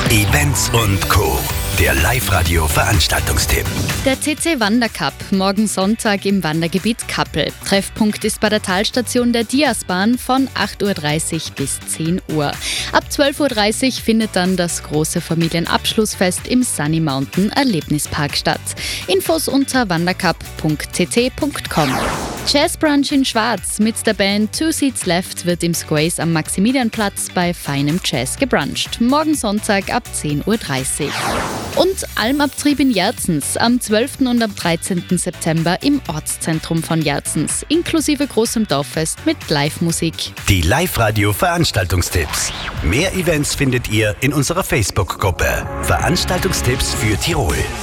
Events und Co. Der Live-Radio-Veranstaltungstipp. Der TC Wandercup, morgen Sonntag im Wandergebiet Kappel. Treffpunkt ist bei der Talstation der Diasbahn von 8.30 Uhr bis 10 Uhr. Ab 12.30 Uhr findet dann das große Familienabschlussfest im Sunny Mountain Erlebnispark statt. Infos unter wandercup.tt.com. Jazzbrunch in Schwarz mit der Band Two Seats Left wird im Squays am Maximilianplatz bei feinem Jazz gebruncht. Morgen Sonntag ab 10.30 Uhr. Und Almabtrieb in Jerzens am 12. und am 13. September im Ortszentrum von Jerzens, inklusive großem Dorffest mit Live-Musik. Die Live-Radio-Veranstaltungstipps. Mehr Events findet ihr in unserer Facebook-Gruppe Veranstaltungstipps für Tirol.